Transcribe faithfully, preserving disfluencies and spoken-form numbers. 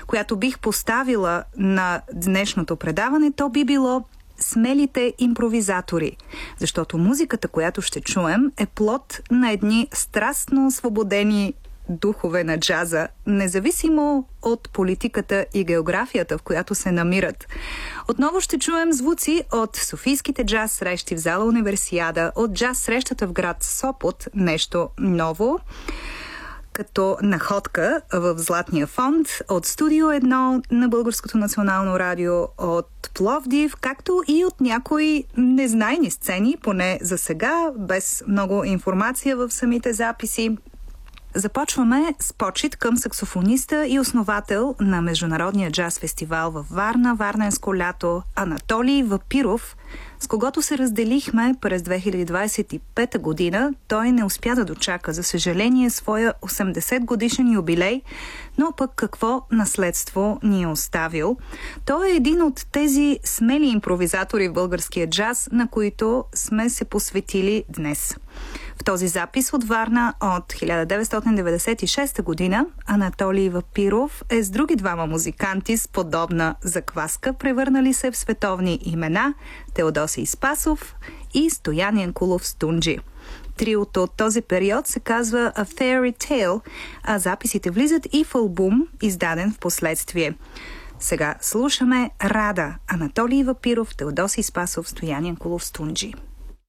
която бих поставила на днешното предаване, то би било смелите импровизатори, защото музиката, която ще чуем, е плод на едни страстно освободени духове на джаза, независимо от политиката и географията, в която се намират. Отново ще чуем звуци от софийските джаз срещи в зала Универсиада, от джаз срещата в град Сопот, нещо ново, като находка в Златния фонд, от Студио едно на Българското национално радио, от Пловдив, както и от някои незнайни сцени, поне за сега, без много информация в самите записи. Започваме с почит към саксофониста и основател на Международния джаз фестивал във Варна, Варненско лято, Анатолий Вапиров, с когото се разделихме през две хиляди двадесет и пета година. Той не успя да дочака, за съжаление, своя осемдесет годишен юбилей, но пък какво наследство ни е оставил. Той е един от тези смели импровизатори в българския джаз, на които сме се посветили днес. В този запис от Варна от хиляда деветстотин деветдесет и шеста година Анатолий Вапиров е с други двама музиканти с подобна закваска, превърнали се в световни имена – Теодосий Спасов и Стоян Янкулов Стунджи. Триото от този период се казва A Fairy Tale, а записите влизат и в албум, издаден в последствие. Сега слушаме Рада, Анатолий Вапиров, Теодосий Спасов, Стоян Янкулов Стунджи.